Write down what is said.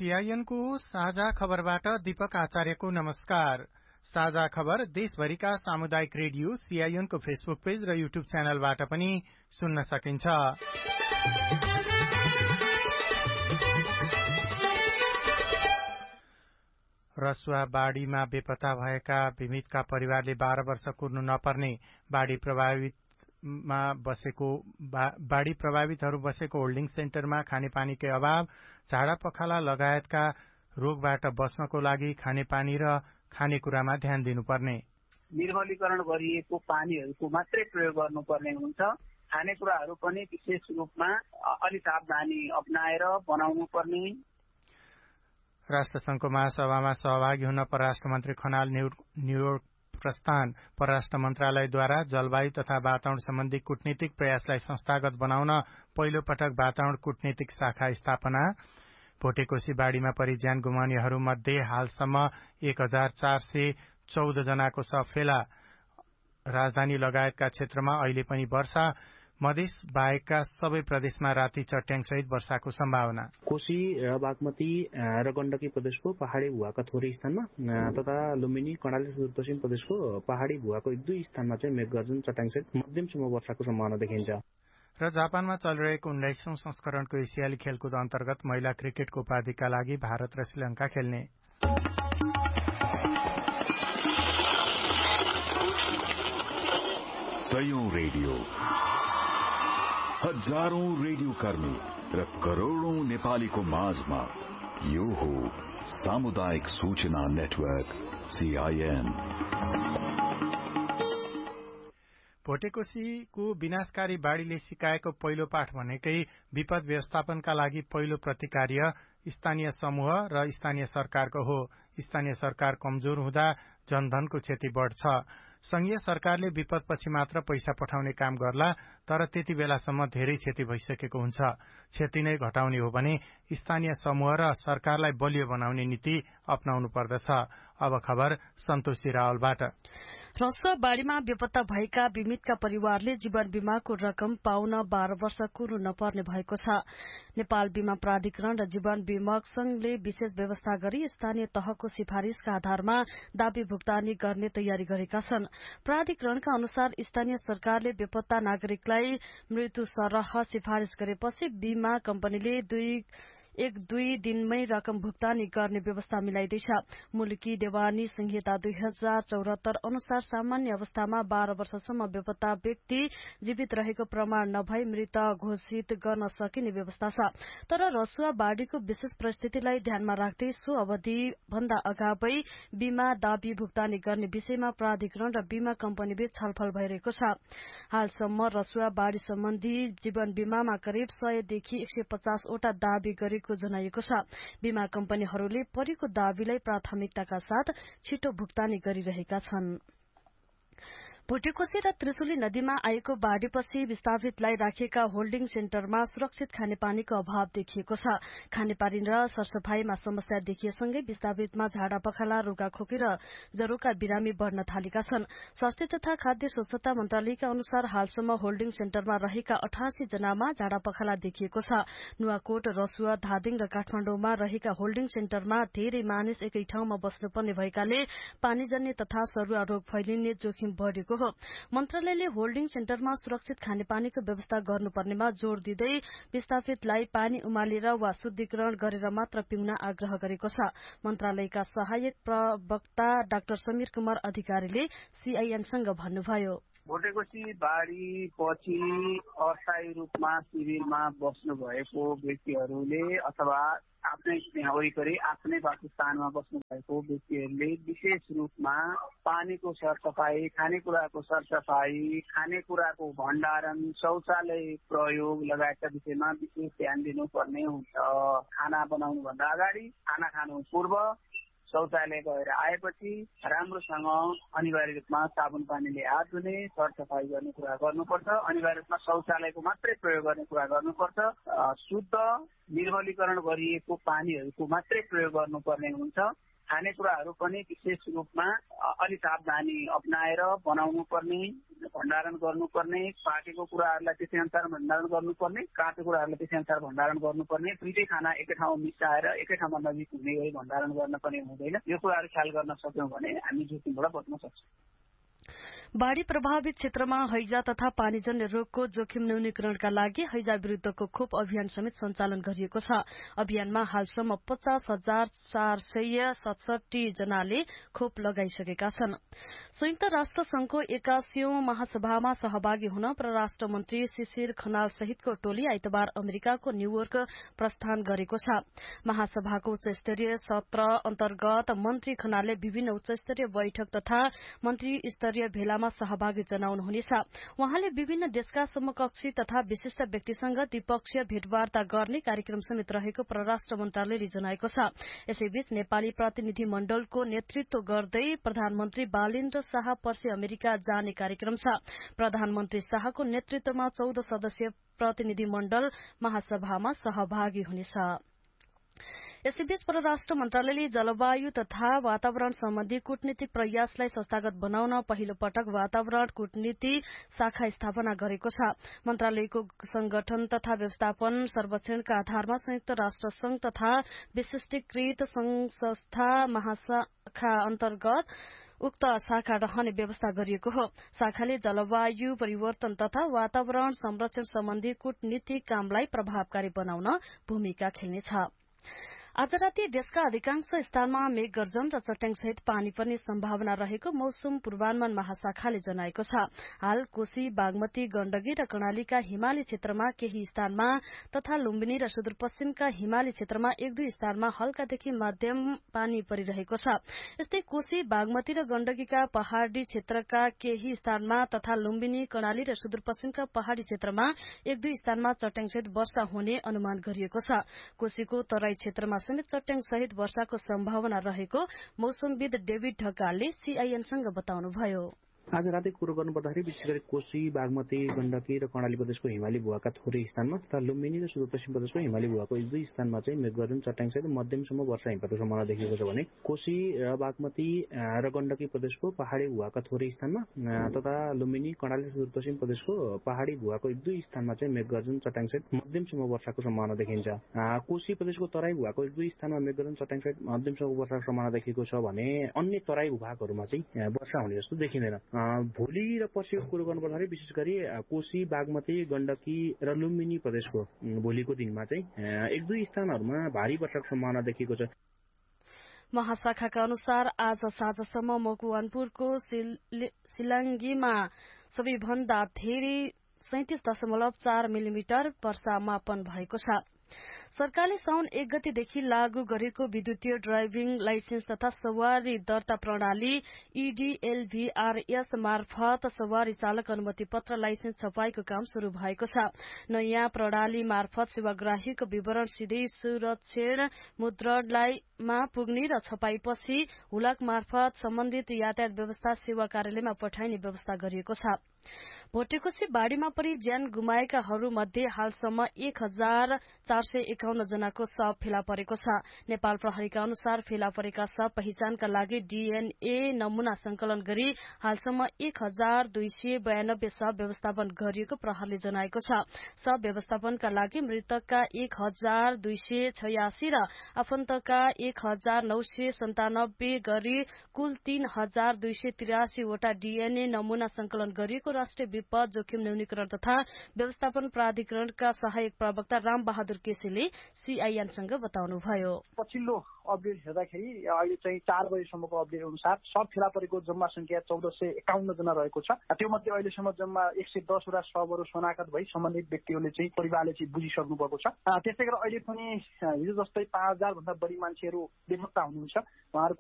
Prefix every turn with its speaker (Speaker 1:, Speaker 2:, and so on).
Speaker 1: सीआईएनको साझा खबरबाट दीपक आचार्यको नमस्कार। साझा खबर देशभरिका सामुदायिक रेडियो सीआईएनको फेसबुक पेज र युट्युब च्यानलबाट पनि सुन्न सकिन्छ। रसुवा बाढ़ीमा बेपत्ता भएका बिमितका परिवारले 12 वर्ष कुर्नु नपर्ने बाढ़ी प्रभावितहरू बसेको होल्डिङ सेन्टरमा खानेपानीकै अभाव, झाडा पखाला लगायतका रोगबाट बच्नको लागि खानेपानी र खानेकुरामा ध्यान दिनुपर्ने,
Speaker 2: निर्मलीकरण गरिएको पानीहरूको मात्रै प्रयोग गर्नुपर्ने हुन्छ। खानेकुराहरू पनि विशेष रूपमा अलि सावधानी अपनाएर बनाउनु पर्ने।
Speaker 1: राष्ट्रसंघको महासभामा सहभागी हुन परराष्ट्र मन्त्री खनाल न्यूयोर्क प्रस्थान। परराष्ट्र मन्त्रालयद्वारा जलवायु तथा वातावरण सम्बन्धी कूटनीतिक प्रयासलाई संस्थागत बनाउन पहिलो पटक वातावरण कूटनीतिक शाखा स्थापना। भोटेकोशी बाढ़ीमा परि ज्यान गुमाउनेहरूमध्ये हालसम्म 1414 जनाको शव फेला। राजधानी लगायतका क्षेत्रमा अहिले पनि वर्षा, मधेस बाहेकका सबै प्रदेशमा राति चट्याङसहित वर्षाको सम्भावना।
Speaker 3: कोशी र बागमती र गण्डकी प्रदेशको पहाड़ी भूभागका थोरै स्थानमा तथा लुम्बिनी कर्णाली सुदूरपश्चिम प्रदेशको पहाड़ी भूभागको 1-2 स्थानमा चाहिँ मेघगर्जन चट्याङसहित मध्यमसम्म वर्षाको सम्भावना देखिन्छ।
Speaker 1: र जापानमा चलिरहेको 19औं संस्करणको एसियाली खेलकुद अन्तर्गत महिला क्रिकेटको उपाधिका लागि भारत र श्रीलंका खेल्ने।
Speaker 4: सयौं रेडियो, हजारौं रेडियो कर्मी र करोड़ौं नेपालीको माझमा यो हो सामुदायिक सूचना नेटवर्क सीआईएन।
Speaker 1: भोटेकोशीको विनाशकारी बाढ़ीले सिकाएको पहिलो पाठ भनेकै विपद व्यवस्थापनका लागि पहिलो प्रतिकार्य स्थानीय समूह र स्थानीय सरकारको हो। स्थानीय सरकार कमजोर हुँदा जनधनको क्षति बढ्छ। संघीय सरकारले विपदपछि मात्र पैसा पठाउने काम गर्ला, तर त्यति बेलासम्म धेरै क्षति भइसकेको हुन्छ। क्षति नै घटाउने हो भने स्थानीय समूह र सरकारलाई बलियो बनाउने नीति अपनाउनु पर्दछ। अब खबर सन्तोषी रावलबाट।
Speaker 5: रसुवा बाढ़ीमा बेपत्ता भएका बिमितका परिवारले जीवन बीमाको रकम पाउन 12 वर्ष कुर्नु नपर्ने भएको छ। नेपाल बीमा प्राधिकरण र जीवन बीमक संघले विशेष व्यवस्था गरी स्थानीय तहको सिफारिशका आधारमा दावी भुक्तानी गर्ने तयारी गरेका छन्। प्राधिकरणका अनुसार स्थानीय सरकारले बेपत्ता नागरिकलाई मृत्यु सरह सिफारिश गरेपछि बीमा कम्पनीले 1-2 दिनमै रकम भुक्तानी गर्ने व्यवस्था मिलाइदैछ। मुलकी देवानी संहिता 2074 अनुसार सामान्य अवस्थामा 12 वर्षसम्म बेपत्ता व्यक्ति जीवित रहेको प्रमाण नभई मृत घोषित गर्न सकिने व्यवस्था छ। तर रसुवा बाढ़ीको विशेष परिस्थितिलाई ध्यानमा राख्दै सो अवधि भन्दा अगावै बीमा दावी भुक्तानी गर्ने विषयमा प्राधिकरण र बीमा कम्पनीबीच छलफल भइरहेको छ। हालसम्म रसुवा बाढ़ी सम्बन्धी जीवन बीमामा करिब 100 देखि 150 वटा दावी गरे जनाइएको छ। बीमा कम्पनीहरूले परेको दावीलाई प्राथमिकताका साथ छिटो भुक्तानी गरिरहेका छन्। भोटेकोशी र त्रिशुली नदीमा आएको बाढ़ीपछि विस्थापितलाई राखिएका होल्डिङ सेन्टरमा सुरक्षित खानेपानीको अभाव देखिएको छ। खानेपानी र सरसफाईमा समस्या देखिएसँगै विस्थापितमा झाडा पखाला, रुगाखोकी र ज्वरोका बिरामी बढ़न थालेका छन्। स्वास्थ्य तथा खाद्य स्वच्छता मन्त्रालयका अनुसार हालसम्म होल्डिङ सेन्टरमा रहेका 88 जनामा झाडा पखाला देखिएको छ। नुवाकोट, रसुवा, धादिङ र काठमाडौँमा रहेका होल्डिङ सेन्टरमा धेरै मानिस एकै ठाउँमा बस्नुपर्ने भएकाले पानीजन्य तथा सरुवा रोग फैलिने जोखिम बढ़ेको हो। मन्त्रालयले होल्डिङ सेन्टरमा सुरक्षित खानेपानीको व्यवस्था गर्नुपर्नेमा जोड़ दिँदै विस्थापितलाई पानी उमालेर वा शुद्धिकरण गरेर मात्र पिउन आग्रह गरेको छ। मन्त्रालयका सहायक प्रवक्ता डाक्टर समीर कुमार अधिकारीले सीआईएनसँग भन्नुभयो,
Speaker 2: भोटेकोशी बाढ़ी पछि अस्थायी रूपमा शिविरमा बस्नु भएको व्यक्तिहरूले अथवा आफ्नै यहाँ वरिपरि आफ्नै वासस्थानमा बस्नु भएको व्यक्तिहरूले विशेष रूपमा पानीको सरसफाई, खानेकुराको सरसफाई, खानेकुराको भण्डारण, शौचालय प्रयोग लगायतका विषयमा विशेष ध्यान दिनुपर्ने हुन्छ। खाना बनाउनु भन्दा अगाडि, खाना खानु पूर्व, शौचालय गएर आएपछि राम्रोसँग अनिवार्य रूपमा साबुन पानीले हात धुने, सरसफाई गर्ने कुरा गर्नुपर्छ। अनिवार्य रूपमा शौचालयको मात्रै प्रयोग गर्ने कुरा गर्नुपर्छ। शुद्ध निर्मलीकरण गरिएको पानीहरूको मात्रै प्रयोग गर्नुपर्ने हुन्छ। खानेकुराहरू पनि विशेष रूपमा अलि सावधानी अपनाएर बनाउनु पर्ने, भण्डारण गर्नुपर्ने, पाकेको कुराहरूलाई त्यसै अनुसार भण्डारण गर्नुपर्ने, काँचो कुराहरूलाई त्यसै अनुसार भण्डारण गर्नुपर्ने, दुईटै खाना एकै ठाउँमा मिसाएर एकै ठाउँमा नजिक हुने गरी भण्डारण गर्न पनि हुँदैन। यो कुराहरू ख्याल गर्न सक्यौँ भने हामी जोखिमबाट बच्न सक्छौँ।
Speaker 5: बाढ़ी प्रभावित क्षेत्रमा हैजा तथा पानीजन्य रोगको जोखिम न्यूनीकरणका लागि हैजा विरूद्धको खोप अभियान समेत सञ्चालन गरिएको छ। अभियानमा हालसम्म 50,467 जनाले खोप लगाइसकेका छन्। संयुक्त राष्ट्र संघको 81औं महासभामा सहभागी हुन परराष्ट्र मन्त्री शिशिर खनाल सहितको टोली आइतबार अमेरिकाको न्यूयोर्क प्रस्थान गरेको छ। महासभाको उच्चस्तरीय सत्र अन्तर्गत मन्त्री खनालले विभिन्न उच्चस्तरीय बैठक तथा मन्त्री स्तरीय भेलामा सहभागी जनाउनुहुनेछ। उहाँले विभिन्न देशका समकक्षी तथा विशिष्ट व्यक्तिसँग द्विपक्षीय भेटवार्ता गर्ने कार्यक्रम समेत रहेको परराष्ट्र मन्त्रालयले जनाएको छ। यसैबीच नेपाली प्रतिनिधि मण्डलको नेतृत्व गर्दै प्रधानमन्त्री बालेन्द्र शाह पर्सि अमेरिका जाने कार्यक्रम छ। प्रधानमन्त्री शाहको नेतृत्वमा 14 सदस्यीय प्रतिनिधि मण्डल महासभामा सहभागी हुनेछ। यसैबीच परराष्ट्र मन्त्रालयले जलवायु तथा वातावरण सम्बन्धी कूटनीतिक प्रयासलाई संस्थागत बनाउन पहिलो पटक वातावरण कूटनीति शाखा स्थापना गरेको छ। मन्त्रालयको संगठन तथा व्यवस्थापन सर्वेक्षणका आधारमा संयुक्त राष्ट्र संघ तथा विशिष्टीकृत संघ संस्था महाशाखा अन्तर्गत उक्त शाखा रहने व्यवस्था गरिएको हो। शाखाले जलवायु परिवर्तन तथा वातावरण संरक्षण सम्बन्धी कूटनीतिक कामलाई प्रभावकारी बनाउन भूमिका खेल्नेछ। आज राति देशका अधिकांश स्थानमा मेघगर्जन र चट्याङसहित पानी पर्ने सम्भावना रहेको मौसम पूर्वानुमान महाशाखाले जनाएको छ। हाल कोशी, बागमती, गण्डकी र कर्णालीका हिमाली क्षेत्रमा केही स्थानमा तथा लुम्बिनी र सुदूरपश्चिमका हिमाली क्षेत्रमा एक दुई स्थानमा हल्कादेखि मध्यम पानी परिरहेको छ। यस्तै कोशी, बागमती र गण्डकीका पहाड़ी क्षेत्रका केही स्थानमा तथा लुम्बिनी, कर्णाली र सुदूरपश्चिमका पहाड़ी क्षेत्रमा एक दुई स्थानमा चट्याङसहित वर्षा हुने अनुमान गरिएको छ। कोशीको तराई क्षेत्रमा समेत चट्याङ सहित वर्षाको सम्भावना रहेको मौसमविद डेभिड ढकालले सीआईएनसँग बताउनुभयो।
Speaker 3: आज राति कुरो गर्नुपर्दाखेरि विशेष गरी कोशी, बागमती, गण्डकी र कर्णाली प्रदेशको हिमाली भूभागका थोरै स्थानमा तथा लुम्बिनी र सुदूरपश्चिम प्रदेशको हिमाली भूभागको एक दुई स्थानमा चाहिँ मेघगर्जन, चट्याङसहित मध्यमसम्म वर्षा हिमपातको सम्भावना देखिएको छ भने कोशी र बागमती र गण्डकी प्रदेशको पहाड़ी भूभागका थोरै स्थानमा तथा लुम्बिनी, कर्णाली र सुदूरपश्चिम प्रदेशको पहाड़ी भूभागको एक दुई स्थानमा चाहिँ मेघगर्जन, चट्याङसहित मध्यमसम्म वर्षाको सम्भावना देखिन्छ। कोशी प्रदेशको तराई भूभागको एक दुई स्थानमा मेघगर्जन, चट्याङसहित मध्यमसम्म वर्षाको सम्भावना देखिएको छ भने अन्य तराई भूभागहरूमा चाहिँ वर्षा हुने जस्तो देखिँदैन। भोलि र पर्सिको कुरो गर्नुपर्दाखेरि विशेष गरी कोशी, बागमती, गण्डकी र लुम्बिनी प्रदेशको भोलिको दिनमा चाहिँ एक दुई स्थानहरूमा भारी वर्षाको सम्भावना देखिएको छ।
Speaker 5: महाशाखाका अनुसार आज साँझसम्म मकवानपुरको सिलाङ्गीमा सबैभन्दा धेरै 37.4 मिलिमिटर वर्षा मापन भएको छ। सरकारले साउन 1 गतेदेखि लागू गरेको विद्युतीय ड्राइभिङ लाइसेन्स तथा सवारी दर्ता प्रणाली EDLVRS मार्फत सवारी चालक अनुमति पत्र लाइसेन्स छपाईको काम शुरू भएको छ। नयाँ प्रणाली मार्फत सेवाग्राहीको विवरण सिधै सुरक्षण मुद्रणालयमा पुग्ने र छपाईपछि हुलाक मार्फत सम्बन्धित यातायात व्यवस्था सेवा कार्यालयमा पठाइने व्यवस्था गरिएको छ। भोटेकोशी बाढ़ीमा परि ज्यान गुमाएकाहरू मध्ये हालसम्म 1451 जनाको शव फेला परेको छ। नेपाल प्रहरीका अनुसार फेला परेका शव पहिचानका लागि DNA नमूना संकलन गरी हालसम्म 1292 शव व्यवस्थापन गरिएको प्रहरीले जनाएको छ। शव व्यवस्थापनका लागि मृतकका 1286 र आफन्तका 1997 गरी कुल 3283 वटा DNA नमूना संकलन गरिएको राष्ट्रिय विपद जोखिम न्यूनीकरण तथा व्यवस्थापन प्राधिकरणका सहायक प्रवक्ता राम बहादुर केसीले सीआईएनसँग बताउनुभयो।
Speaker 6: पछिल्लो अपडेट हेर्दाखेरि अहिले चाहिँ 4 बजेसम्मको अपडेट अनुसार सब फेला परेको जम्मा संख्या 1451 जना रहेको छ। त्यो मध्ये अहिलेसम्म जम्मा 110 वटा शवहरू शनाखत भई सम्बन्धित व्यक्तिहरूले चाहिँ परिवारले चाहिँ बुझिसक्नु भएको छ। त्यसै गरी अहिले पनि हिजो जस्तै 5000 भन्दा बढी मान्छेहरू बेपत्ता हुनुहुन्छ। उहाँहरूको